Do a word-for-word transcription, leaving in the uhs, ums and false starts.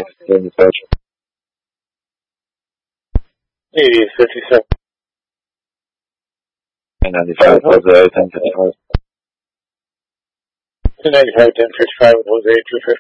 in dispatch. eighty is fifty-seven. And ninety-five, Jose, ten fifty-five. two ninety-five, ten fifty-five with Jose, two fifty.